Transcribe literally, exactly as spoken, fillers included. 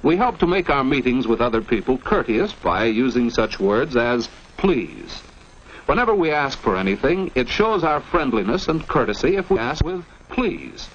We help to make our meetings with other people courteous by using such words as please. Whenever we ask for anything, it shows our friendliness and courtesy if we ask with please.